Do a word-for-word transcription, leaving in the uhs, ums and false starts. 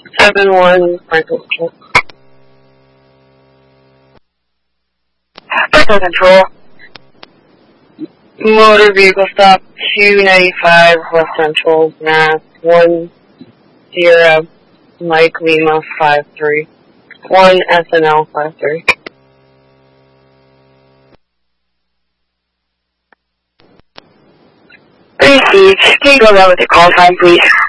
seven one, Franklin Control. Franklin Control. Motor vehicle stop two ninety-five, West Central, Mass. one Sierra, Mike Lima five three. one S N L five three. Received. Can you go around with your call sign, please?